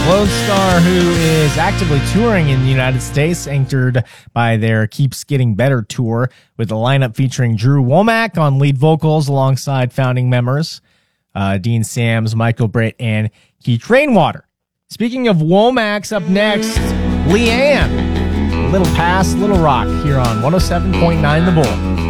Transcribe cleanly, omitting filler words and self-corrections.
Lone Star, who is actively touring in the United States, anchored by their Keeps Getting Better tour, with a lineup featuring Drew Womack on lead vocals alongside founding members Dean Sams, Michael Britt, and Keith Rainwater. Speaking of Womack's, up next, Leanne. Little Past, Little Rock, here on 107.9 The Bull.